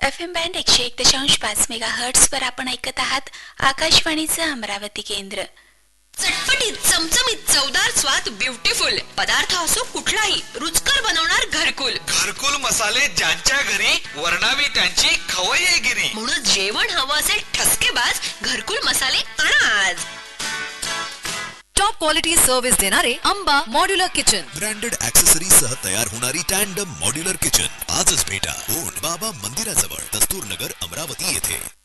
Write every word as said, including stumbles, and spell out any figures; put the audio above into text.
F M band एकशे एक दशांश पाच मेगा हर्ट्स वर आपण ऐकत आहात आकाशवाणीचं अमरावती केंद्र। चटपटीत चमचमीत चवदार स्वाद ब्युटिफुल पदार्थ असो कुठलाही रुचकर बनवणार घरकुल। घरकुल मसाले ज्यांच्या घरी वर्णावी त्यांची खवय्येगिरी। म्हणून जेवण हवं असेल ठसकेबाज घरकुल मसाले आणा आज। टॉप क्वालिटी सर्व्हिस देणारे Amba modular kitchen. Branded accessories सह तयार होणारी टँडम मॉड्युलर किचन आजच भेटा ओन बाबा मंदिराजवळ दस्तूर नगर अमरावती येथे।